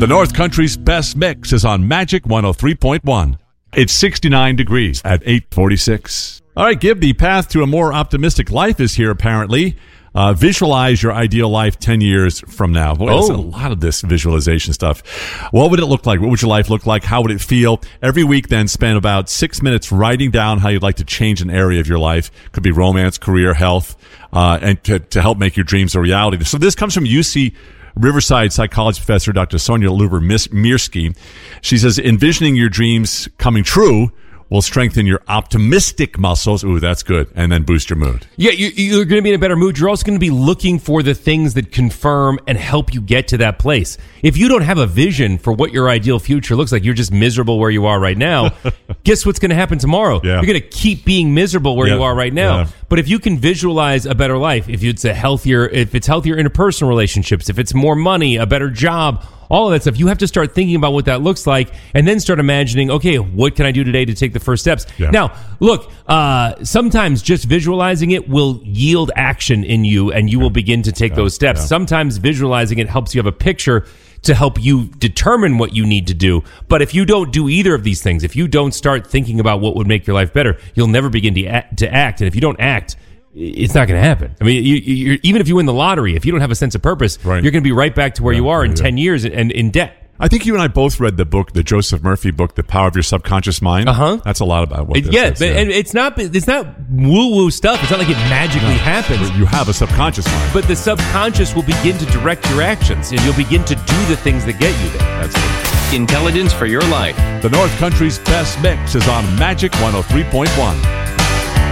The North Country's best mix is on Magic 103.1. It's 69 degrees at 8:46. All right, Gib, the path to a more optimistic life is here, apparently. Visualize your ideal life 10 years from now. Boy, there's a lot of this visualization stuff. What would it look like? What would your life look like? How would it feel? Every week, then, spend about 6 minutes writing down how you'd like to change an area of your life. Could be romance, career, health, and to help make your dreams a reality. So this comes from UC Riverside psychology professor Dr. Sonia Lyubomirsky. She says, envisioning your dreams coming true will strengthen your optimistic muscles. Ooh, that's good. And then boost your mood. Yeah, you're going to be in a better mood. You're also going to be looking for the things that confirm and help you get to that place. If you don't have a vision for what your ideal future looks like, you're just miserable where you are right now. Guess what's going to happen tomorrow? Yeah. You're going to keep being miserable where you are right now. Yeah. But if you can visualize a better life, if it's healthier interpersonal relationships, if it's more money, a better job, all of that stuff, you have to start thinking about what that looks like and then start imagining, okay, what can I do today to take the first steps? Yeah. Now, look, sometimes just visualizing it will yield action in you and you will begin to take those steps. Yeah. Sometimes visualizing it helps you have a picture to help you determine what you need to do. But if you don't do either of these things, if you don't start thinking about what would make your life better, you'll never begin to act. And if you don't act, it's not going to happen. I mean, you're, even if you win the lottery, if you don't have a sense of purpose, you're going to be right back to where you are in 10 years and in debt. I think you and I both read the book, the Joseph Murphy book, The Power of Your Subconscious Mind. That's a lot about what this is. And it's not woo-woo stuff. It's not like it magically happens. You have a subconscious mind. But the subconscious will begin to direct your actions, and you'll begin to do the things that get you there. That's it. Intelligence for your life. The North Country's best mix is on Magic 103.1.